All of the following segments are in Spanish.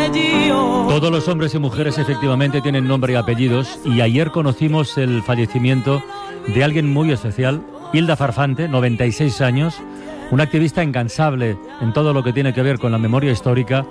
Todos los hombres y mujeres efectivamente tienen nombre y apellidos, y ayer conocimos el fallecimiento de alguien muy especial, Hilda Farfante, 96 años, una activista incansable en todo lo que tiene que ver con la memoria histórica.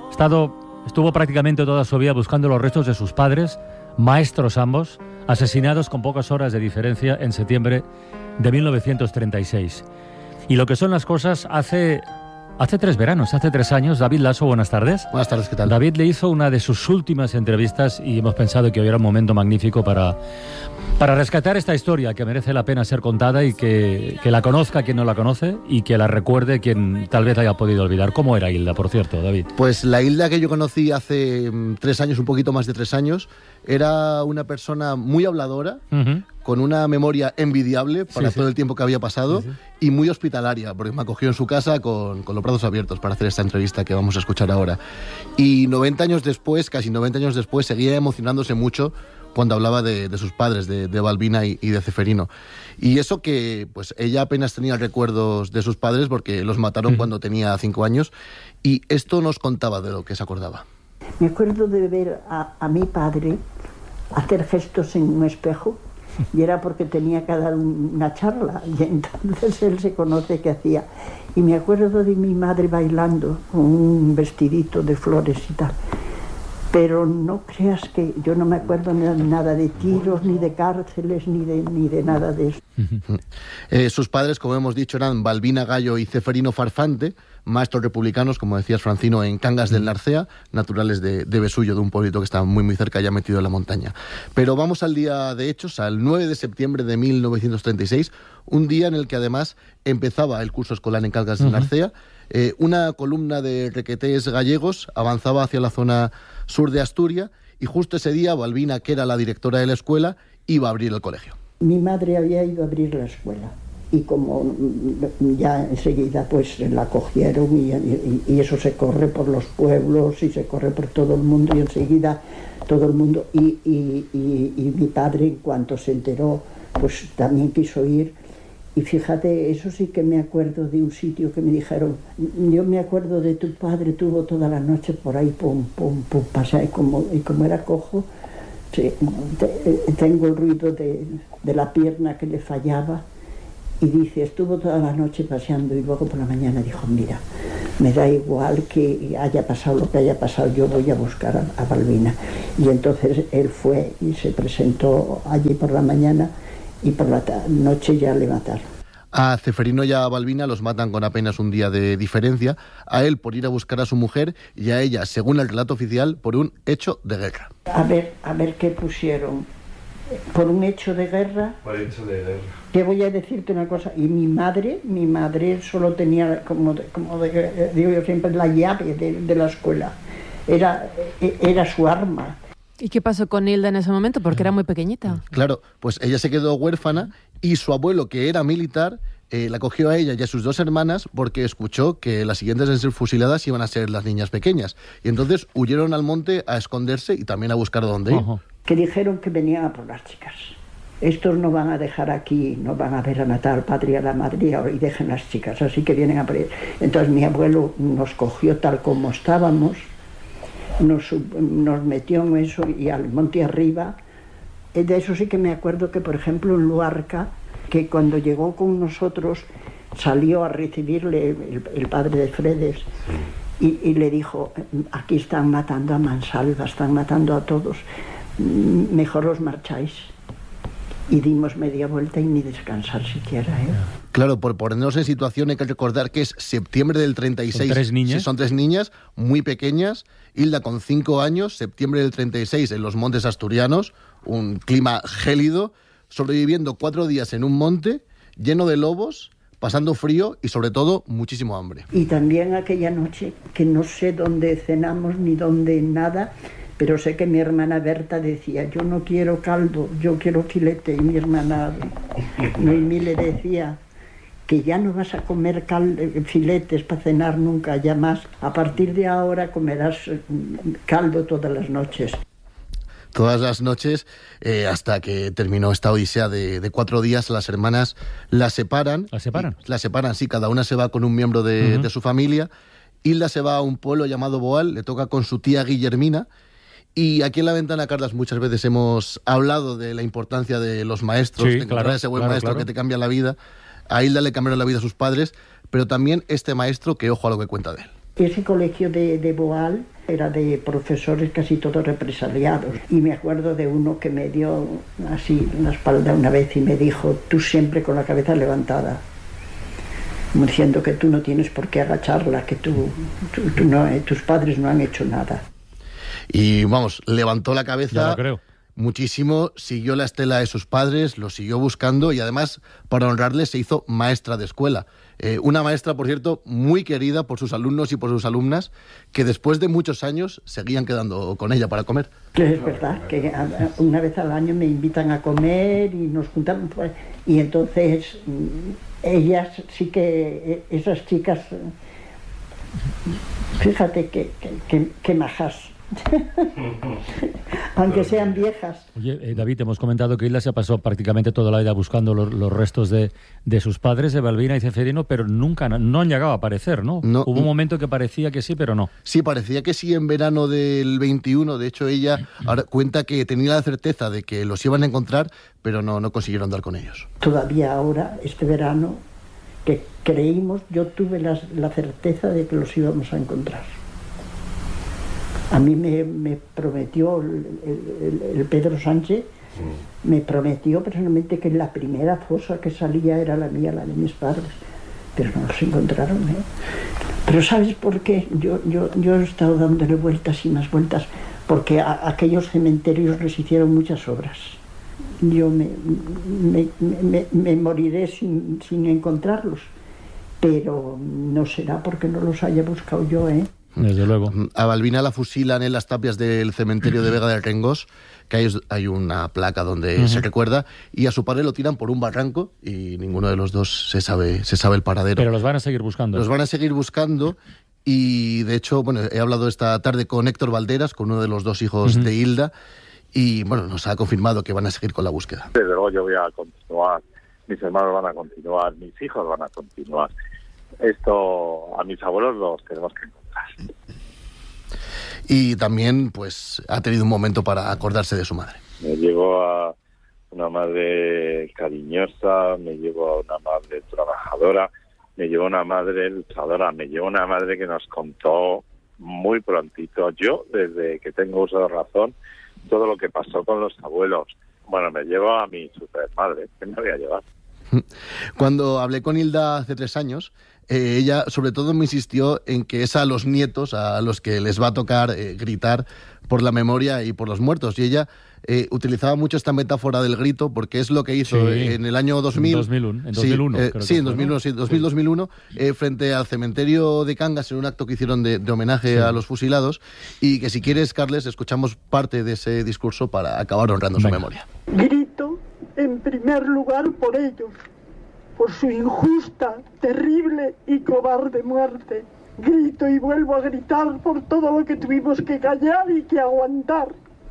Estuvo prácticamente toda su vida buscando los restos de sus padres, maestros ambos, asesinados con pocas horas de diferencia en septiembre de 1936. Y lo que son las cosas, hace 3 veranos, hace 3 años, David Lasso, buenas tardes. Buenas tardes, ¿qué tal? David le hizo una de sus últimas entrevistas y hemos pensado que hoy era un momento magnífico para rescatar esta historia que merece la pena ser contada y que la conozca quien no la conoce y que la recuerde quien tal vez haya podido olvidar. ¿Cómo era Hilda, por cierto, David? Pues la Hilda que yo conocí hace 3 años, un poquito más de 3 años, era una persona muy habladora, con una memoria envidiable para todo el tiempo que había pasado, y muy hospitalaria, porque me acogió en su casa con los brazos abiertos para hacer esta entrevista que vamos a escuchar ahora. Y 90 años después, casi 90 años después, seguía emocionándose mucho cuando hablaba de sus padres, de Balbina y de Ceferino. Y eso que pues ella apenas tenía recuerdos de sus padres porque los mataron cuando tenía 5 años, y esto nos contaba de lo que se acordaba. Me acuerdo de ver a mi padre hacer gestos en un espejo, y era porque tenía que dar una charla, y entonces él se conoce que hacía. Y me acuerdo de mi madre bailando con un vestidito de flores y tal. Pero no creas que yo no me acuerdo nada de tiros, ni de cárceles, ni de nada de eso. Sus padres, como hemos dicho, eran Balbina Gallo y Ceferino Farfante, maestros republicanos, como decías, Francino, en Cangas del Narcea, naturales de Besullo, de un pueblito que está muy muy cerca, ya metido en la montaña. Pero vamos al día de hechos, al 9 de septiembre de 1936, un día en el que además empezaba el curso escolar en Cangas del Narcea. Una columna de requetés gallegos avanzaba hacia la zona sur de Asturias, y justo ese día Balbina, que era la directora de la escuela, iba a abrir el colegio. Mi madre había ido a abrir la escuela, y como ya enseguida pues la cogieron, y eso se corre por los pueblos y se corre por todo el mundo, y enseguida todo el mundo, y mi padre, en cuanto se enteró, pues también quiso ir. Y fíjate, eso sí que me acuerdo de un sitio que me dijeron, yo me acuerdo de tu padre, tuvo toda la noche por ahí, pum, pasé, y como era cojo, sí, tengo el ruido de la pierna que le fallaba, y dice, estuvo toda la noche paseando, y luego por la mañana dijo, mira, me da igual que haya pasado lo que haya pasado, yo voy a buscar a Balbina. Y entonces él fue y se presentó allí por la mañana, y por la noche ya le mataron. A Ceferino y a Balbina los matan con apenas un día de diferencia, a él por ir a buscar a su mujer, y a ella, según el relato oficial, por un hecho de guerra. A ver qué pusieron. Por un hecho de guerra. Por hecho de guerra. Que voy a decirte una cosa, y mi madre solo tenía, como digo yo siempre, la llave de la escuela. Era su arma. ¿Y qué pasó con Hilda en ese momento? Porque era muy pequeñita. Claro, pues ella se quedó huérfana, y su abuelo, que era militar, la cogió a ella y a sus 2 hermanas porque escuchó que las siguientes en ser fusiladas iban a ser las niñas pequeñas. Y entonces huyeron al monte a esconderse y también a buscar dónde ir. Que dijeron que venían a por las chicas. Estos no van a dejar aquí, no van a ver a matar al padre y a la madre y dejen las chicas, así que vienen a por ellas. Entonces mi abuelo nos cogió tal como estábamos, nos metió en eso y al monte arriba. De eso sí que me acuerdo que, por ejemplo, en Luarca, que cuando llegó con nosotros, salió a recibirle el padre de Fredes, y le dijo, aquí están matando a mansalva, están matando a todos, mejor os marcháis. Y dimos media vuelta y ni descansar siquiera, ¿eh? Claro, por ponernos en situación hay que recordar que es septiembre del 36. ¿Son 3 niñas? Sí, son 3 niñas muy pequeñas. Hilda con 5 años, septiembre del 36 en los montes asturianos, un clima gélido, sobreviviendo 4 días en un monte lleno de lobos, pasando frío y sobre todo muchísimo hambre. Y también aquella noche, que no sé dónde cenamos ni dónde nada, pero sé que mi hermana Berta decía, yo no quiero caldo, yo quiero filete, y mi hermana Noemí le decía que ya no vas a comer filetes para cenar nunca, ya más, a partir de ahora comerás caldo todas las noches. Todas las noches, hasta que terminó esta odisea de 4 días, las hermanas las separan. ¿Las separan? Las separan, sí, cada una se va con un miembro de su familia. Hilda se va a un pueblo llamado Boal, le toca con su tía Guillermina, y aquí en La Ventana, Carlas, muchas veces hemos hablado de la importancia de los maestros, de encontrar ese buen maestro que te cambia la vida. A Hilda le cambiaron la vida a sus padres, pero también este maestro, que ojo a lo que cuenta de él. Ese colegio de Boal era de profesores casi todos represaliados, y me acuerdo de uno que me dio así en la espalda una vez y me dijo: tú siempre con la cabeza levantada, como diciendo que tú no tienes por qué agacharla, que tú no, tus padres no han hecho nada. Y vamos, levantó la cabeza. Ya lo creo. Muchísimo, siguió la estela de sus padres, lo siguió buscando y además, para honrarle, se hizo maestra de escuela. Una maestra, por cierto, muy querida por sus alumnos y por sus alumnas, que después de muchos años seguían quedando con ella para comer. Es verdad, que una vez al año me invitan a comer y nos juntamos, y entonces ellas sí que, esas chicas, fíjate que majas. Aunque sean viejas. Oye, David, hemos comentado que Hilda se pasó prácticamente toda la vida buscando los restos de sus padres, de Balbina y Ceferino, pero nunca, no han llegado a aparecer, ¿no? Hubo un momento que parecía que sí, pero no. Sí, parecía que sí en verano del 21. De hecho, ella ahora cuenta que tenía la certeza de que los iban a encontrar, pero no consiguieron dar con ellos. Todavía ahora, este verano, que creímos, yo tuve la certeza de que los íbamos a encontrar. A mí me prometió el Pedro Sánchez, me prometió personalmente que la primera fosa que salía era la mía, la de mis padres, pero no los encontraron, ¿eh? Pero ¿sabes por qué? Yo he estado dándole vueltas y más vueltas, porque a aquellos cementerios les hicieron muchas obras. Yo me moriré sin encontrarlos, pero no será porque no los haya buscado yo, ¿eh? Desde luego. A Balbina la fusilan en las tapias del cementerio de Vega del Rengós, que hay una placa donde se recuerda, y a su padre lo tiran por un barranco y ninguno de los dos se sabe el paradero. Pero los van a seguir buscando. Los van a seguir buscando y, de hecho, bueno, he hablado esta tarde con Héctor Valderas, con uno de los dos hijos de Hilda, y, bueno, nos ha confirmado que van a seguir con la búsqueda. Desde luego yo voy a continuar, mis hermanos van a continuar, mis hijos van a continuar. Esto, a mis abuelos los tenemos que encontrar. Y también, pues, ha tenido un momento para acordarse de su madre. Me llevo a una madre cariñosa, me llevo a una madre trabajadora, me llevo a una madre luchadora, me llevo a una madre que nos contó muy prontito, yo, desde que tengo uso de razón, todo lo que pasó con los abuelos. Bueno, me llevo a mi supermadre, que me voy a llevar. Cuando hablé con Hilda hace 3 años, ella sobre todo me insistió en que es a los nietos a los que les va a tocar gritar por la memoria y por los muertos. Y ella utilizaba mucho esta metáfora del grito porque es lo que hizo en el año 2000. En 2001. Sí, en 2001, frente al cementerio de Cangas, en un acto que hicieron de homenaje a los fusilados. Y que si quieres, Carles, escuchamos parte de ese discurso para acabar honrando su memoria. Grito en primer lugar por ellos, por su injusta, terrible y cobarde muerte. Grito y vuelvo a gritar por todo lo que tuvimos que callar y que aguantar.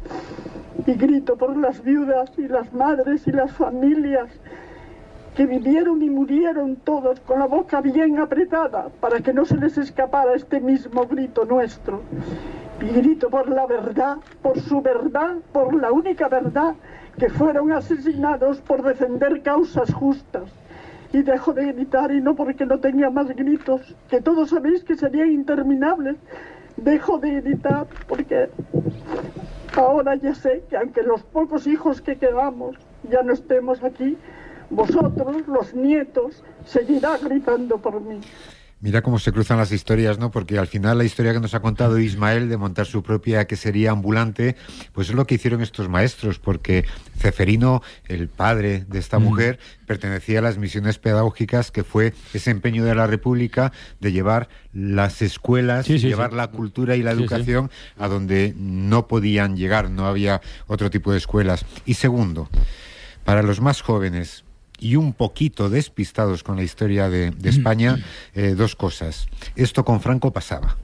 Y grito por las viudas y las madres y las familias que vivieron y murieron todos con la boca bien apretada para que no se les escapara este mismo grito nuestro. Y grito por la verdad, por su verdad, por la única verdad, que fueron asesinados por defender causas justas. Y dejo de gritar, y no porque no tenga más gritos, que todos sabéis que serían interminables. Dejo de gritar porque ahora ya sé que aunque los pocos hijos que quedamos ya no estemos aquí, vosotros, los nietos, seguirá gritando por mí. Mira cómo se cruzan las historias, ¿no? Porque al final la historia que nos ha contado Ismael de montar su propia quesería ambulante, pues es lo que hicieron estos maestros, porque Ceferino, el padre de esta mujer, pertenecía a las misiones pedagógicas, que fue ese empeño de la República de llevar las escuelas, llevar la cultura y la educación a donde no podían llegar, no había otro tipo de escuelas. Y segundo, para los más jóvenes y un poquito despistados con la historia de España, 2 cosas. Esto con Franco pasaba.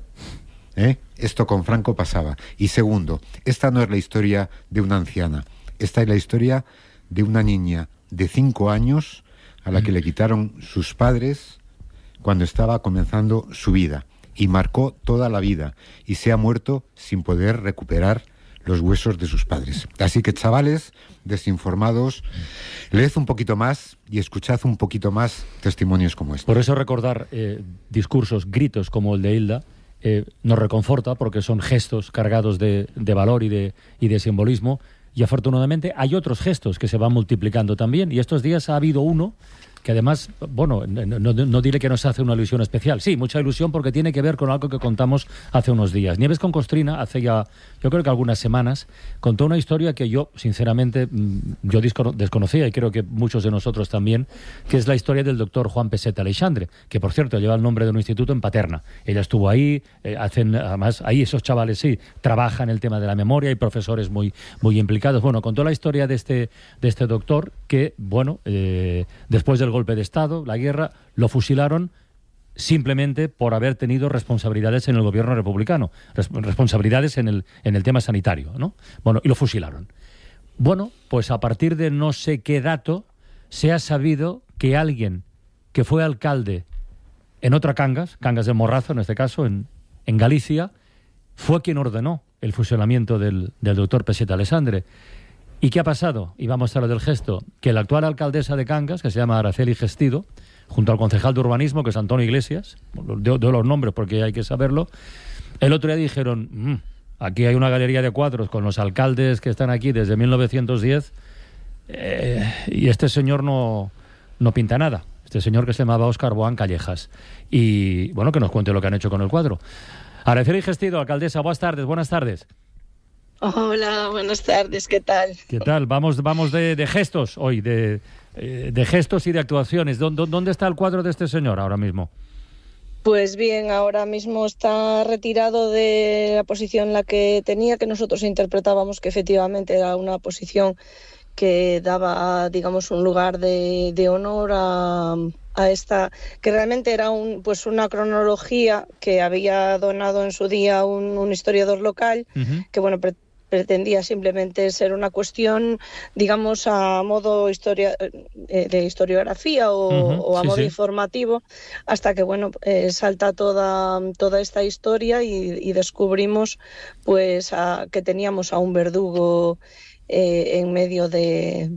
Esto con Franco pasaba. Y segundo, esta no es la historia de una anciana. Esta es la historia de una niña de 5 años a la que le quitaron sus padres cuando estaba comenzando su vida. y marcó toda la vida, y se ha muerto sin poder recuperar los huesos de sus padres. Así que, chavales desinformados, leed un poquito más y escuchad un poquito más testimonios como este. Por eso recordar discursos, gritos como el de Hilda, nos reconforta, porque son gestos cargados de valor y de simbolismo, y afortunadamente hay otros gestos que se van multiplicando también, y estos días ha habido uno que además, bueno, no diré que nos hace una ilusión especial. Sí, mucha ilusión, porque tiene que ver con algo que contamos hace unos días. Nieves con Costrina, hace ya, yo creo que algunas semanas, contó una historia que yo, sinceramente, yo desconocía, y creo que muchos de nosotros también, que es la historia del doctor Juan Peseta Aleixandre, que, por cierto, lleva el nombre de un instituto en Paterna. Ella estuvo ahí, además, ahí esos chavales, sí, trabajan el tema de la memoria, hay profesores muy implicados. Bueno, contó la historia de este doctor que, bueno, después del golpe de Estado, la guerra, lo fusilaron simplemente por haber tenido responsabilidades en el gobierno republicano, responsabilidades en el tema sanitario, ¿no? Bueno, y lo fusilaron. Bueno, pues a partir de no sé qué dato se ha sabido que alguien que fue alcalde en otra Cangas de Morrazo, en este caso, en Galicia, fue quien ordenó el fusilamiento del doctor Peseta Aleixandre. ¿Y qué ha pasado? Y vamos a lo del gesto, que la actual alcaldesa de Cangas, que se llama Araceli Gestido, junto al concejal de urbanismo, que es Antonio Iglesias, doy los nombres porque hay que saberlo, el otro día dijeron, aquí hay una galería de cuadros con los alcaldes que están aquí desde 1910, y este señor no pinta nada. Este señor, que se llamaba Óscar Boán Callejas. Y, bueno, que nos cuente lo que han hecho con el cuadro. Araceli Gestido, alcaldesa, buenas tardes. Hola, buenas tardes, ¿qué tal? ¿Qué tal? Vamos de gestos hoy, de gestos y de actuaciones. ¿Dónde está el cuadro de este señor ahora mismo? Pues bien, ahora mismo está retirado de la posición en la que tenía, que nosotros interpretábamos que efectivamente era una posición que daba, digamos, un lugar de honor a esta, que realmente era una cronología que había donado en su día un historiador local, que, bueno, pretendía simplemente ser una cuestión, digamos, a modo de historiografía o a modo informativo, hasta que, bueno, salta toda esta historia y descubrimos, pues, que teníamos a un verdugo en medio en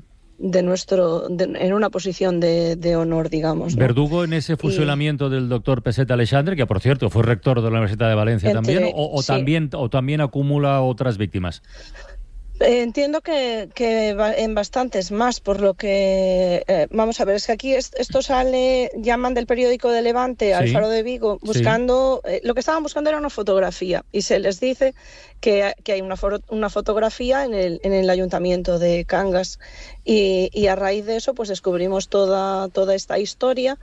una posición de honor, digamos, ¿no? Verdugo en ese fusilamiento del doctor Peseta Aleixandre, que, por cierto, fue rector de la Universidad de Valencia también, o también acumula otras víctimas. Entiendo que en bastantes más, por lo que vamos a ver, es que aquí esto sale, llaman del periódico de Levante al Faro de Vigo, buscando, lo que estaban buscando era una fotografía, y se les dice que hay una fotografía en el ayuntamiento de Cangas, y a raíz de eso pues descubrimos toda esta historia.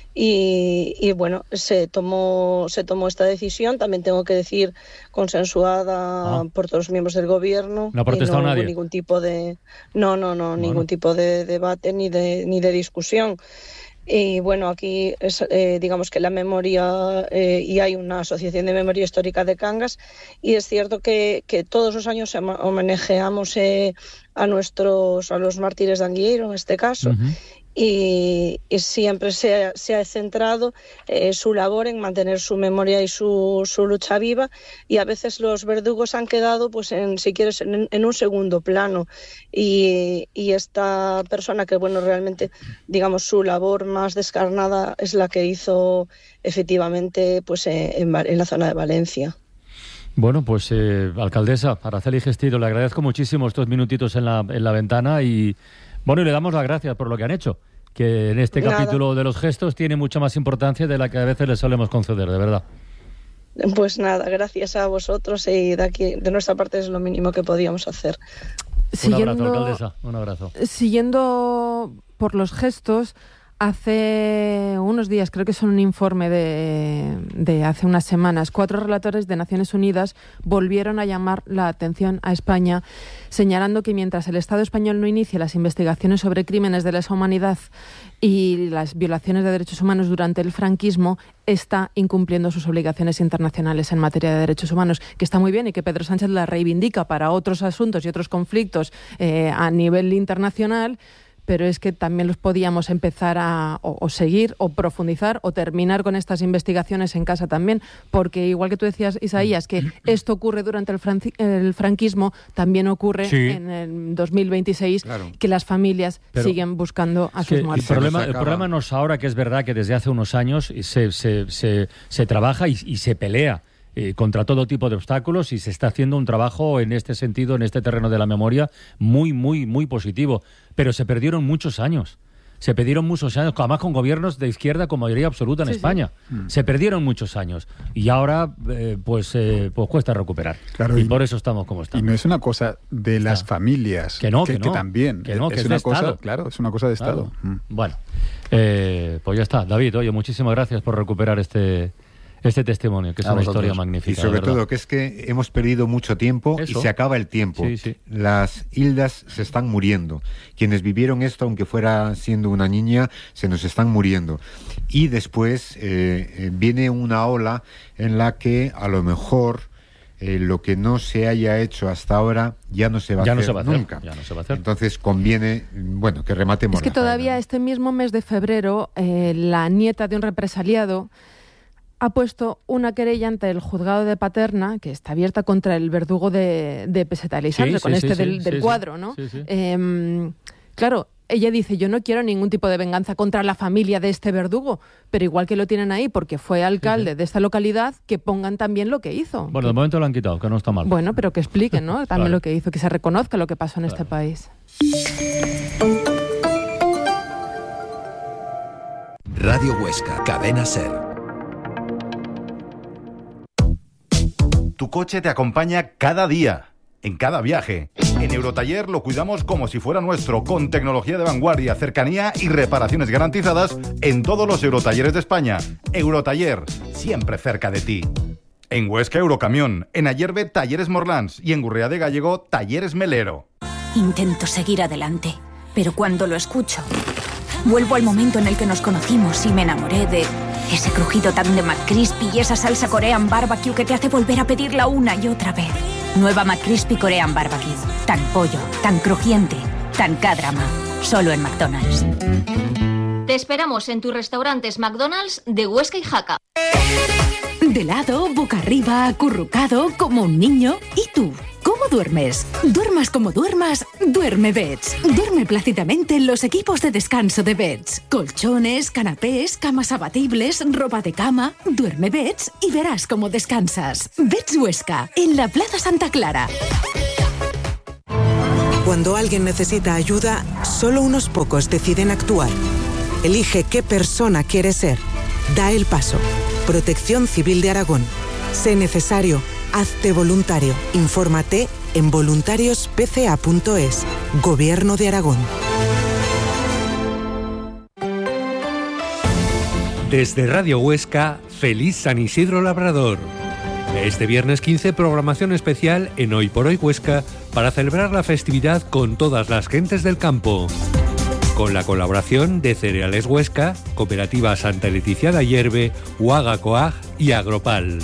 Y bueno, se tomó esta decisión, también tengo que decir, consensuada por todos los miembros del gobierno. ¿No ha protestado nadie? Hubo ningún tipo de ningún tipo de debate ni de discusión. Y bueno, aquí digamos que la memoria, y hay una asociación de memoria histórica de Cangas, y es cierto que todos los años homenajeamos a los mártires de Anguieiro, en este caso. Y siempre se ha centrado su labor en mantener su memoria y su lucha viva, y a veces los verdugos han quedado, pues, si quieres, en un segundo plano, y esta persona que, bueno, realmente, digamos, su labor más descarnada es la que hizo efectivamente, pues, en la zona de Valencia. Bueno, pues alcaldesa Araceli Gestido, le agradezco muchísimo estos minutitos en la ventana, y bueno, y le damos las gracias por lo que han hecho, que en este capítulo de los gestos tiene mucha más importancia de la que a veces les solemos conceder, de verdad. Pues nada, gracias a vosotros, y de nuestra parte es lo mínimo que podíamos hacer. Un abrazo, alcaldesa, un abrazo. Siguiendo por los gestos, hace unos días, creo que son un informe de hace unas semanas, 4 relatores de Naciones Unidas volvieron a llamar la atención a España, señalando que mientras el Estado español no inicie las investigaciones sobre crímenes de lesa humanidad y las violaciones de derechos humanos durante el franquismo, está incumpliendo sus obligaciones internacionales en materia de derechos humanos, que está muy bien y que Pedro Sánchez la reivindica para otros asuntos y otros conflictos a nivel internacional, pero es que también los podíamos empezar a o seguir o profundizar o terminar con estas investigaciones en casa también, porque igual que tú decías, Isaías, que esto ocurre durante el franquismo, también ocurre en el 2026, que las familias siguen buscando a sus muertos. El problema no es ahora, que es verdad que desde hace unos años se trabaja y se pelea contra todo tipo de obstáculos, y se está haciendo un trabajo en este sentido, en este terreno de la memoria, muy, muy, muy positivo. Pero se perdieron muchos años. Además con gobiernos de izquierda con mayoría absoluta en España. Se perdieron muchos años. Y ahora, pues cuesta recuperar. Claro, y por eso estamos como estamos. Y no es una cosa de las familias. Que también. Que es una cosa, Estado. Claro, es una cosa de Estado. Bueno, pues ya está. David, oye, muchísimas gracias por recuperar este testimonio, que es una historia magnífica. Y sobre todo, que es que hemos perdido mucho tiempo y se acaba el tiempo. Las Hildas se están muriendo. Quienes vivieron esto, aunque fuera siendo una niña, se nos están muriendo. Y después viene una ola en la que a lo mejor lo que no se haya hecho hasta ahora ya no se va a hacer nunca. Ya no se va a hacer. Entonces conviene, que rematemos. Es que todavía este mismo mes de febrero, la nieta de un represaliado ha puesto una querella ante el juzgado de Paterna, que está abierta contra el verdugo de Peseta Elizalde, del cuadro, ¿no? Claro, ella dice, yo no quiero ningún tipo de venganza contra la familia de este verdugo, pero igual que lo tienen ahí porque fue alcalde de esta localidad, que pongan también lo que hizo. Bueno, de momento lo han quitado, que no está mal. Bueno, pero que expliquen, ¿no? También lo que hizo, que se reconozca lo que pasó en este país. Radio Huesca, Cadena SER. Tu coche te acompaña cada día, en cada viaje. En Eurotaller lo cuidamos como si fuera nuestro, con tecnología de vanguardia, cercanía y reparaciones garantizadas en todos los Eurotalleres de España. Eurotaller, siempre cerca de ti. En Huesca, Eurocamión. En Ayerbe, Talleres Morlans. Y en Gurrea de Gallego, Talleres Melero. Intento seguir adelante, pero cuando lo escucho, vuelvo al momento en el que nos conocimos y me enamoré de ese crujido tan de McCrispy y esa salsa Korean Barbecue que te hace volver a pedirla una y otra vez. Nueva McCrispy Korean Barbecue. Tan pollo, tan crujiente, tan K-drama. Solo en McDonald's. Te esperamos en tus restaurantes McDonald's de Huesca y Jaca. De lado, boca arriba, acurrucado, como un niño. ¿Y tú? ¿Cómo duermes? Duermas como duermas, duerme Beds. Duerme plácidamente en los equipos de descanso de Beds. Colchones, canapés, camas abatibles, ropa de cama. Duerme Beds y verás cómo descansas. Beds Huesca, en la Plaza Santa Clara. Cuando alguien necesita ayuda, solo unos pocos deciden actuar. Elige qué persona quieres ser. Da el paso. Protección Civil de Aragón. Sé necesario. Hazte voluntario. Infórmate en voluntariospca.es. Gobierno de Aragón. Desde Radio Huesca, feliz San Isidro Labrador. Este viernes 15, programación especial en Hoy por Hoy Huesca para celebrar la festividad con todas las gentes del campo. Con la colaboración de Cereales Huesca, Cooperativa Santa Leticia de Ayerbe, Uaga Coag y Agropal.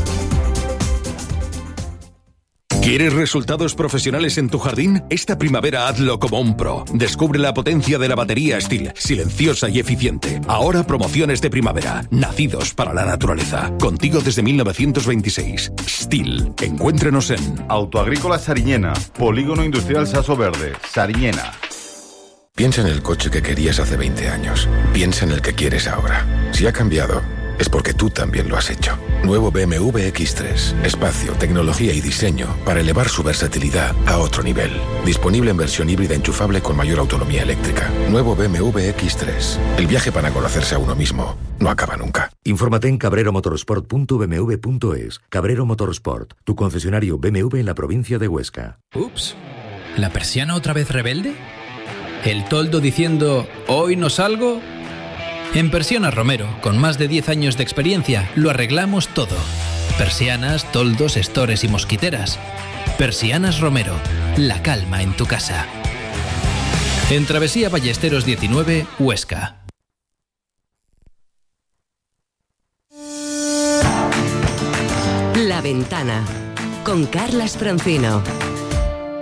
¿Quieres resultados profesionales en tu jardín? Esta primavera hazlo como un pro. Descubre la potencia de la batería Stihl, silenciosa y eficiente. Ahora promociones de primavera, nacidos para la naturaleza. Contigo desde 1926. Stihl. Encuéntrenos en Autoagrícola Sariñena, Polígono Industrial Saso Verde, Sariñena. Piensa en el coche que querías hace 20 años. Piensa en el que quieres ahora. Si ha cambiado, es porque tú también lo has hecho. Nuevo BMW X3. Espacio, tecnología y diseño para elevar su versatilidad a otro nivel. Disponible en versión híbrida enchufable con mayor autonomía eléctrica. Nuevo BMW X3. El viaje para conocerse a uno mismo no acaba nunca. Infórmate en cabreromotorsport.bmw.es. Cabrero Motorsport, tu concesionario BMW en la provincia de Huesca. Ups, ¿la persiana otra vez rebelde? ¿El toldo diciendo, hoy no salgo? En Persianas Romero, con más de 10 años de experiencia, lo arreglamos todo. Persianas, toldos, estores y mosquiteras. Persianas Romero, la calma en tu casa. En Travesía Ballesteros 19, Huesca. La Ventana, con Carlas Francino.